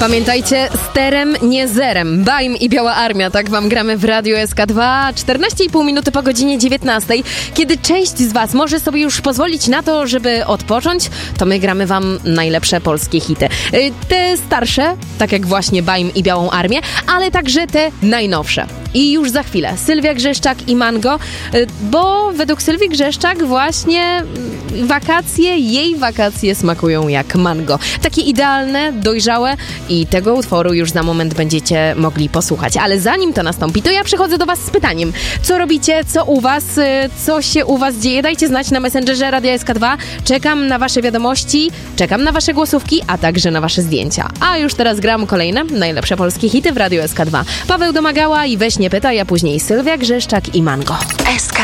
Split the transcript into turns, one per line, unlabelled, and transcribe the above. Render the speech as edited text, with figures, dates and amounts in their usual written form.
Pamiętajcie, sterem, nie zerem. Baim i Biała Armia, tak wam gramy w Radiu SK2. 14,5 minuty po godzinie 19. Kiedy część z was może sobie już pozwolić na to, żeby odpocząć, to my gramy wam najlepsze polskie hity. Te starsze, tak jak właśnie Baim i Białą Armię, ale także te najnowsze. I już za chwilę Sylwia Grzeszczak i Mango, bo według Sylwii Grzeszczak właśnie jej wakacje smakują jak mango. Takie idealne, dojrzałe i tego utworu już za moment będziecie mogli posłuchać. Ale zanim to nastąpi, to ja przychodzę do was z pytaniem. Co robicie? Co u was? Co się u was dzieje? Dajcie znać na Messengerze Radia SK2. Czekam na wasze wiadomości, czekam na wasze głosówki, a także na wasze zdjęcia. A już teraz gram kolejne najlepsze polskie hity w Radiu SK2. Paweł Domagała i Weź nie pytaj, a później Sylwia Grzeszczak i Mango.
SK.